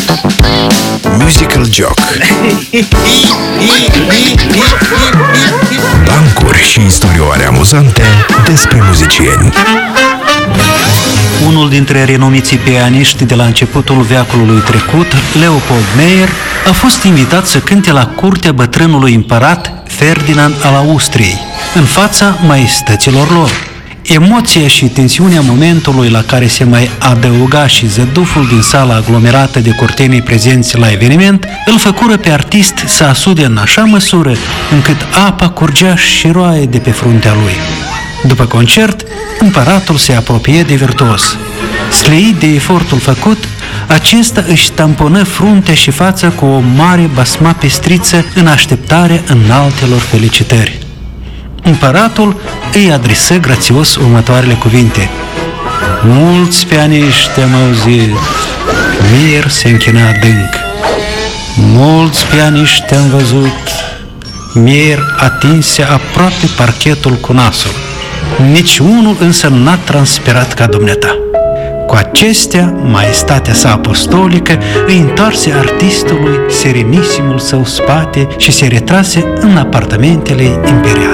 Musical Joke. Bancuri și istorioare amuzante despre muzicieni. Unul dintre renumiții pianiști de la începutul veacului trecut, Leopold Meier, a fost invitat să cânte la curtea bătrânului împărat Ferdinand al Austriei, în fața maestăților lor. Emoția și tensiunea momentului la care se mai adăuga și zăduful din sala aglomerată de curtenii prezenți la eveniment îl făcură pe artist să asude în așa măsură încât apa curgea și roaie de pe fruntea lui. După concert, împăratul se apropie de virtuos. Slăit de efortul făcut, acesta își tamponă fruntea și fața cu o mare basma pestriță în așteptare înaltelor felicitări. Împăratul îi adresă grațios următoarele cuvinte. Mulți pianiști am auzit, Meier se închina adânc. Mulți pianiști am văzut, Meier atinse aproape parchetul cu nasul. Nici unul însă n-a transpirat ca dumneata. Cu acestea, maestatea sa apostolică îi întoarse artistului serenisimul său spate și se retrase în apartamentele imperiale.